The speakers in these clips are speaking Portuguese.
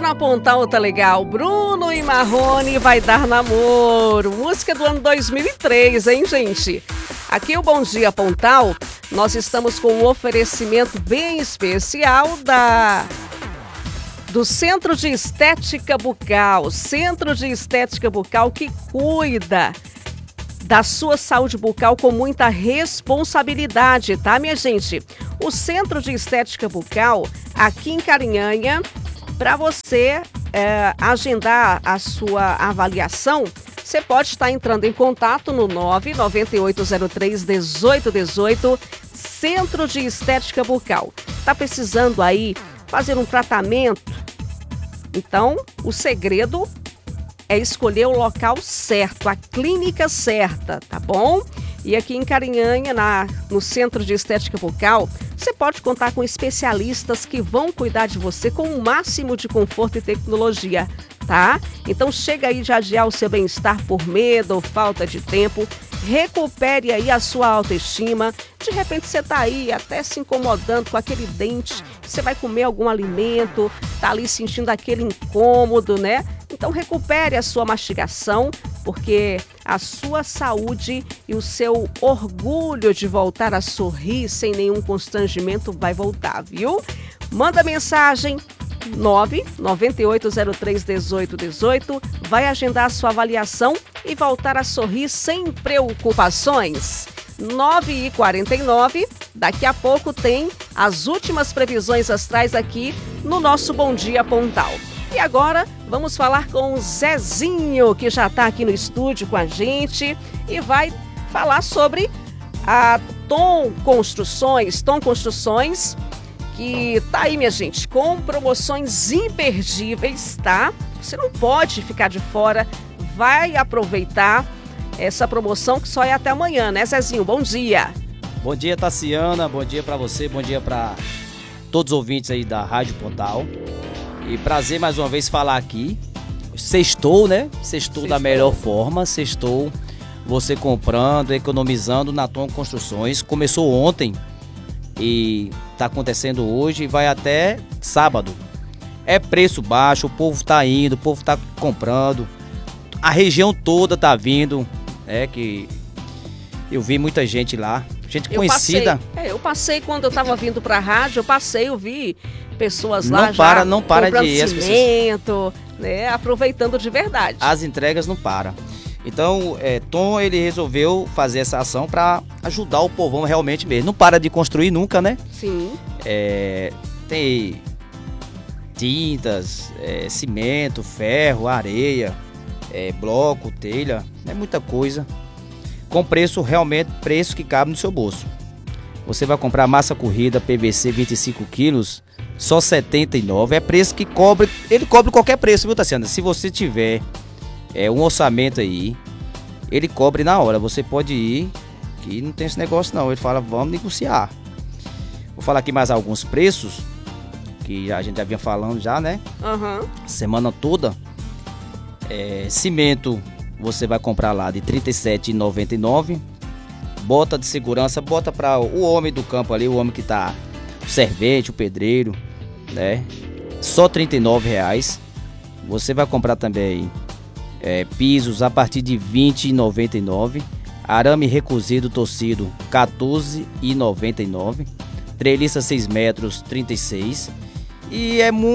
na Pontal tá legal. Bruno e Marrone vai dar namoro. Música do ano 2003, hein, gente? Aqui o Bom Dia Pontal, nós estamos com um oferecimento bem especial do Centro de Estética Bucal. Centro de Estética Bucal que cuida da sua saúde bucal com muita responsabilidade, tá, minha gente? O Centro de Estética Bucal, aqui em Carinhanha, para você agendar a sua avaliação, você pode estar entrando em contato no 99803-1818, Centro de Estética Bucal. Tá precisando aí fazer um tratamento? Então, o segredo é escolher o local certo, a clínica certa, tá bom? E aqui em Carinhanha, no Centro de Estética Bucal, você pode contar com especialistas que vão cuidar de você com o máximo de conforto e tecnologia, tá? Então chega aí de adiar o seu bem-estar por medo ou falta de tempo, recupere aí a sua autoestima. De repente você tá aí até se incomodando com aquele dente, você vai comer algum alimento, tá ali sentindo aquele incômodo, né? Então recupere a sua mastigação, porque a sua saúde e o seu orgulho de voltar a sorrir sem nenhum constrangimento vai voltar, viu? Manda mensagem 99803-1818, vai agendar a sua avaliação e voltar a sorrir sem preocupações. 9h49, daqui a pouco tem as últimas previsões astrais aqui no nosso Bom Dia Pontal. E agora vamos falar com o Zezinho, que já está aqui no estúdio com a gente e vai falar sobre a Tom Construções, que tá aí, minha gente, com promoções imperdíveis, tá? Você não pode ficar de fora, vai aproveitar essa promoção que só é até amanhã, né, Zezinho? Bom dia. Bom dia, Tassiana, bom dia para você, bom dia para todos os ouvintes aí da Rádio Pontal. E prazer mais uma vez falar aqui. Sextou, né? Sextou da melhor forma. Sextou você comprando, economizando na Tom Construções. Começou ontem e tá acontecendo hoje e vai até sábado. É preço baixo, o povo tá indo, o povo tá comprando. A região toda tá vindo. É que eu vi muita gente lá, gente conhecida. Eu passei quando eu tava vindo pra rádio, eu vi pessoas lá não para de ir, cimento, né, aproveitando de verdade. As entregas não param. Então, Tom, ele resolveu fazer essa ação para ajudar o povão realmente mesmo. Não para de construir nunca, né? Sim. Tem tintas, cimento, ferro, areia, bloco, telha, é muita coisa. Com preço que cabe no seu bolso. Você vai comprar massa corrida PVC 25 quilos, só R$ 79. É preço que cobre, ele cobre qualquer preço, viu, Tassiana? Se você tiver um orçamento aí, ele cobre na hora. Você pode ir, que não tem esse negócio não. Ele fala, vamos negociar. Vou falar aqui mais alguns preços, que a gente já vinha falando já, né? Uhum. Semana toda. Cimento, você vai comprar lá de R$ 37,99. Bota de segurança, bota para o homem do campo ali, o homem que tá, o servente, o pedreiro, né? Só R$ 39,00. Você vai comprar também pisos a partir de R$ 20,99. Arame recozido torcido R$ 14,99. Treliça 6 metros, R$ 36. E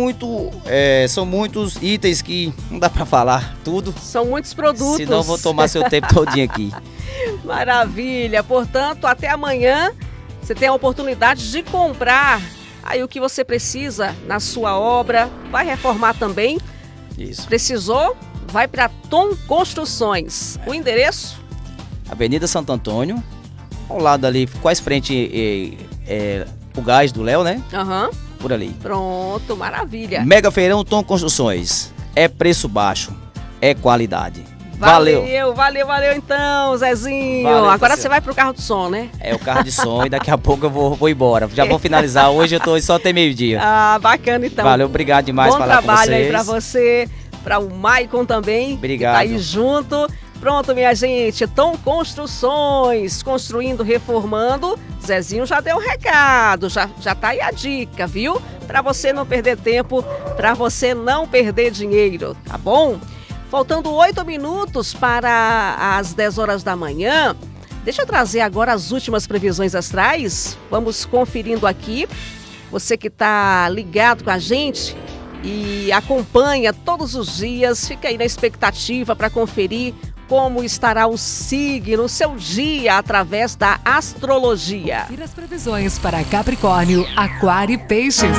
são muitos itens que não dá para falar tudo. São muitos produtos. Senão eu vou tomar seu tempo todinho aqui. Maravilha. Portanto, até amanhã você tem a oportunidade de comprar aí o que você precisa na sua obra. Vai reformar também. Isso. Precisou? Vai para Tom Construções. O endereço? Avenida Santo Antônio. Ao lado ali, quase frente o gás do Léo, né? Aham. Por ali. Pronto, maravilha. Mega Feirão Tom Construções. É preço baixo, é qualidade. Valeu então, Zezinho. Valeu, agora você vai pro carro de som, né? É o carro de som e daqui a pouco eu vou embora. Já vou finalizar. Hoje eu tô só até meio-dia. Ah, bacana então. Valeu, obrigado demais por falar com vocês. Bom trabalho aí pra você, pra o Maicon também. Obrigado. Que tá aí junto. Pronto, minha gente, Tom Construções, construindo, reformando. Zezinho já deu o recado, já tá aí a dica, viu? para você não perder tempo, para você não perder dinheiro, tá bom? Faltando 8 minutos para as 10 horas da manhã, deixa eu trazer agora as últimas previsões astrais. Vamos conferindo aqui. Você que está ligado com a gente e acompanha todos os dias, fica aí na expectativa para conferir como estará o signo, o seu dia, através da astrologia. E as previsões para Capricórnio, Aquário e Peixes.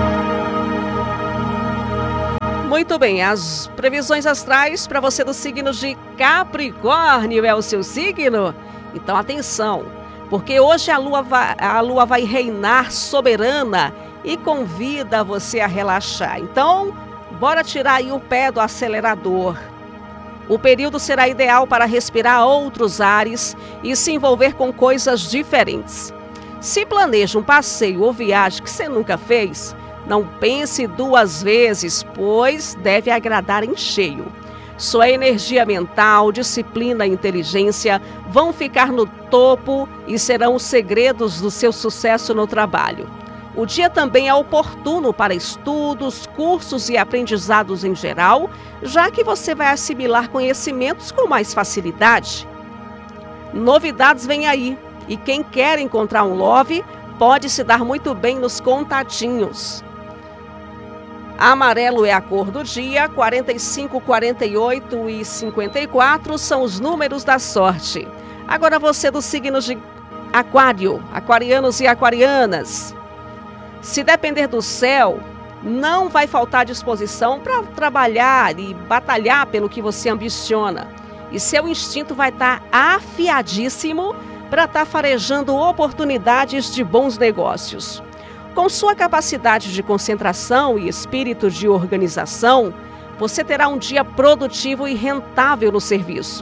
Muito bem, as previsões astrais para você do signo de Capricórnio é o seu signo? Então atenção, porque hoje a lua vai reinar soberana e convida você a relaxar. Então, bora tirar aí o pé do acelerador. O período será ideal para respirar outros ares e se envolver com coisas diferentes. Se planeja um passeio ou viagem que você nunca fez, não pense 2 vezes, pois deve agradar em cheio. Sua energia mental, disciplina e inteligência vão ficar no topo e serão os segredos do seu sucesso no trabalho. O dia também é oportuno para estudos, cursos e aprendizados em geral, já que você vai assimilar conhecimentos com mais facilidade. Novidades vêm aí, e quem quer encontrar um love pode se dar muito bem nos contatinhos. Amarelo é a cor do dia, 45, 48 e 54 são os números da sorte. Agora você do signo de Aquário, aquarianos e aquarianas. Se depender do céu, não vai faltar disposição para trabalhar e batalhar pelo que você ambiciona. E seu instinto vai estar afiadíssimo para estar farejando oportunidades de bons negócios. Com sua capacidade de concentração e espírito de organização, você terá um dia produtivo e rentável no serviço.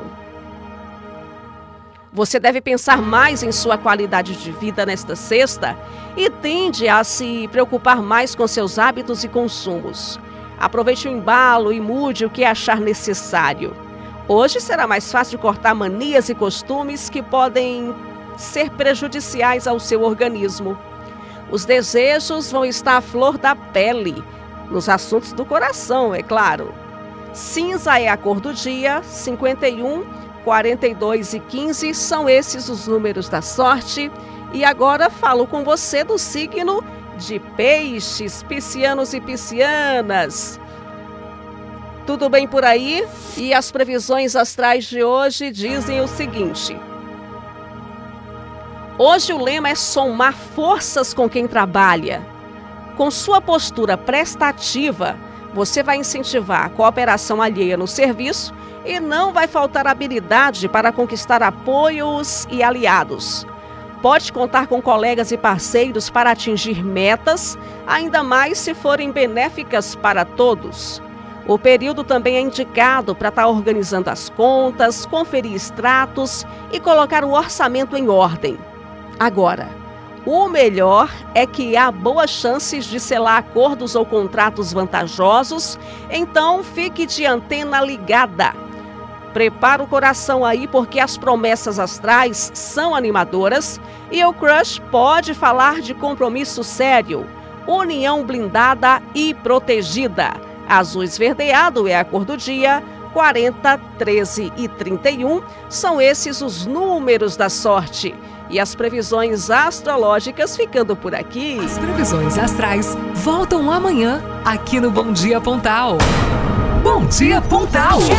Você deve pensar mais em sua qualidade de vida nesta sexta e tende a se preocupar mais com seus hábitos e consumos. Aproveite o embalo e mude o que achar necessário. Hoje será mais fácil cortar manias e costumes que podem ser prejudiciais ao seu organismo. Os desejos vão estar à flor da pele, nos assuntos do coração, é claro. Cinza é a cor do dia, 51, 42 e 15 são esses os números da sorte. E agora falo com você do signo de Peixes, piscianos e piscianas. Tudo bem por aí? E as previsões astrais de hoje dizem o seguinte: hoje o lema é somar forças com quem trabalha. Com sua postura prestativa, você vai incentivar a cooperação alheia no serviço e não vai faltar habilidade para conquistar apoios e aliados. Pode contar com colegas e parceiros para atingir metas, ainda mais se forem benéficas para todos. O período também é indicado para estar organizando as contas, conferir extratos e colocar o orçamento em ordem. Agora, o melhor é que há boas chances de selar acordos ou contratos vantajosos, então fique de antena ligada. Prepara o coração aí, porque as promessas astrais são animadoras e o crush pode falar de compromisso sério, união blindada e protegida. Azul esverdeado é a cor do dia, 40, 13 e 31 são esses os números da sorte. E as previsões astrológicas ficando por aqui. As previsões astrais voltam amanhã aqui no Bom Dia Pontal. Bom Dia Pontal!